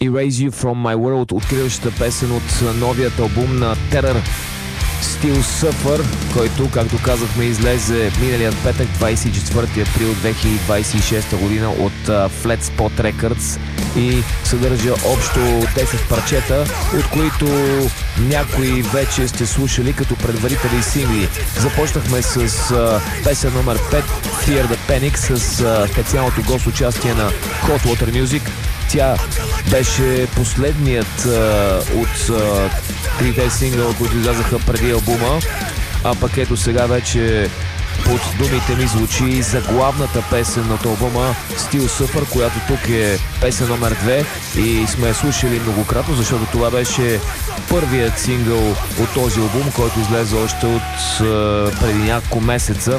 Erase You From My World, откриващата песен от новият албум на Terror, Still Suffer, който, както казахме, излезе миналият петък, 24 април 2026 година от Flat Spot Records и съдържа общо 10 парчета, от които някои вече сте слушали като предварителни сингли. Започнахме с песен номер 5, Fear the Panic, с специалното гост участие на Hot Water Music. Тя беше последният от трите сингъла, които излязаха преди албума, а пък ето сега вече под думите ми звучи заглавната песен от албума Still Suffer, която тук е песен номер 2 и сме я слушали многократно, защото това беше първият сингъл от този албум, който излезе още от преди няколко месеца.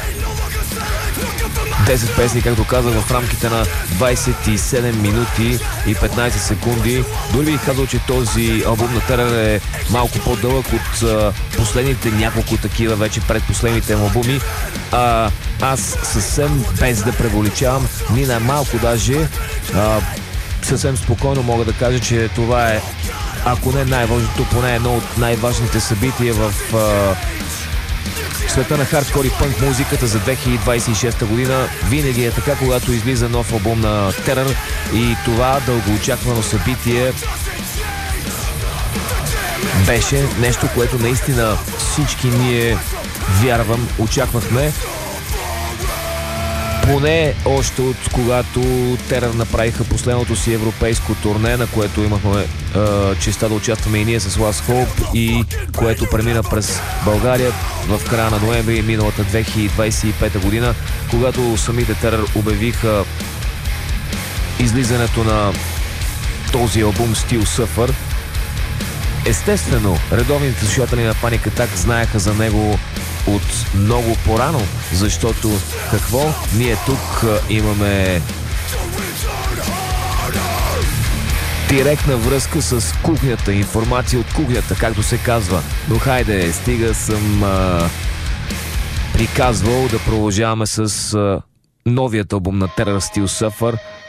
10 песни, както казах, в рамките на 27 минути и 15 секунди. Дори бих казал, че този албум на Terror е малко по-дълъг от последните няколко такива вече предпоследните албуми. Аз съвсем без да превеличавам, ни най-малко даже, съвсем спокойно мога да кажа, че това е, ако не най-важното, поне едно от най-важните събития в света на хардкор и пънк музиката за 2026 година. Винаги е така, когато излиза нов албум на Terror, и това дългоочаквано събитие беше нещо, което наистина всички ние, вярвам, очаквахме. Поне още от когато Terror направиха последното си европейско турне, на което имахме честа да участваме и ние с Last Hope, и което премина през България в края на ноември миналата 2025 година, когато самите Terror обявиха излизането на този албум Still Suffer. Естествено, редовните слушатели на Panic Attack знаеха за него от много по-рано, защото какво? Ние тук имаме директна връзка с кухнята, информация от кухнята, както се казва. Но хайде, стига съм приказвал да продължаваме с новият албум на Terror Still Suffer.